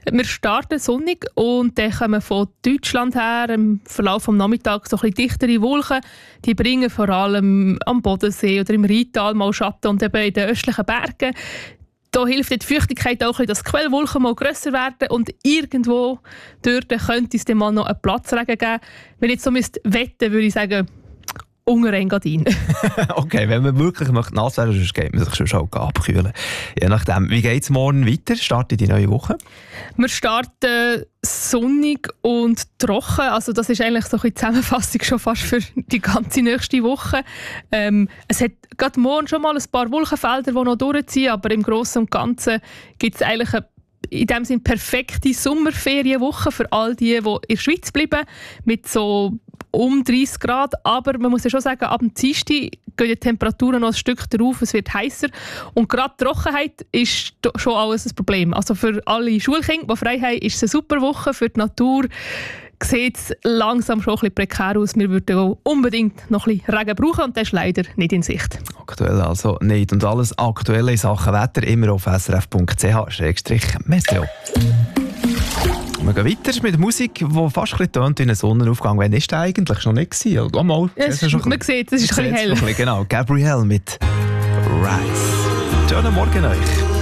Wir starten sonnig und dann kommen von Deutschland her im Verlauf des Nachmittags so ein bisschen dichtere Wolken. Die bringen vor allem am Bodensee oder im Rheintal mal Schatten und eben in den östlichen Bergen. Da hilft die Feuchtigkeit auch ein bisschen, dass die Quellwolken mal grösser werden und irgendwo dort könnte es dann mal noch einen Platzregen geben. Wenn ich jetzt so wetten, würde ich sagen, unter Engadin. Okay, wenn man wirklich nass werden möchte, geht man sich schon abkühlen. Je nachdem. Wie geht es morgen weiter? Startet die neue Woche? Wir starten sonnig und trocken. Also das ist eigentlich so eine Zusammenfassung schon fast für die ganze nächste Woche. Es hat gerade morgen schon mal ein paar Wolkenfelder, die noch durchziehen, aber im Großen und Ganzen gibt es eigentlich in dem Sinne perfekte Sommerferienwoche für all die in der Schweiz bleiben, mit so um 30 Grad. Aber man muss ja schon sagen, ab dem Dienstag gehen die Temperaturen noch ein Stück drauf, es wird heißer. Und gerade die Trockenheit ist schon alles ein Problem. Also für alle Schulkinder, die frei haben, ist es eine super Woche. Für die Natur sieht es langsam schon ein bisschen prekär aus. Wir würden auch unbedingt noch ein bisschen Regen brauchen und das ist leider nicht in Sicht. Aktuell also nicht. Und alles Aktuelle in Sachen Wetter immer auf srf.ch/meteo. Wir gehen weiter mit Musik, die fast ein bisschen tönt wie ein Sonnenaufgang. Wann war der eigentlich? Noch nicht gewesen? Mal, man sieht, es ist ein bisschen hell. Genau, Gabrielle mit Rise. Schönen Morgen euch.